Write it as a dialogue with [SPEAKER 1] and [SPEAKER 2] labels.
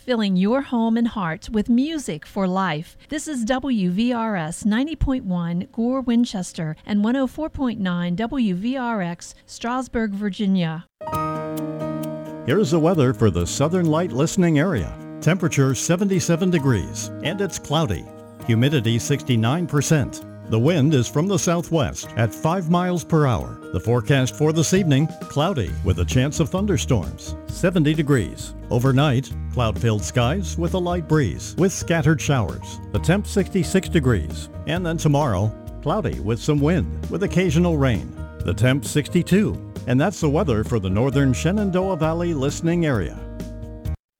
[SPEAKER 1] filling your home and heart with music for life. This is WVRS 90.1 Gore, Winchester, and 104.9 WVRX, Strasburg, Virginia.
[SPEAKER 2] Here's the weather for the Southern Light listening area. Temperature 77 degrees, and it's cloudy. Humidity 69%. The wind is from the southwest at 5 miles per hour. The forecast for this evening, cloudy with a chance of thunderstorms. 70 degrees. Overnight, cloud-filled skies with a light breeze with scattered showers. The temp 66 degrees. And then tomorrow, cloudy with some wind with occasional rain. The temp 62. And that's the weather for the northern Shenandoah Valley listening area.